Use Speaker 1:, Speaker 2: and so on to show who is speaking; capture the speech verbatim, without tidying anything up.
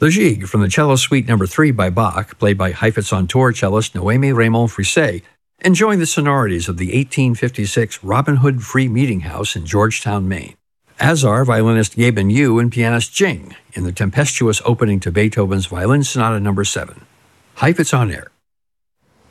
Speaker 1: The Gigue from the Cello Suite Number three by Bach, played by Heifetz on tour cellist Noémie Raymond Frisset, enjoying the sonorities of the eighteen fifty-six Robin Hood Free Meeting House in Georgetown, Maine. As are violinist Gaben Yu and pianist Jing in the tempestuous opening to Beethoven's Violin Sonata Number seven. Heifetz on Air.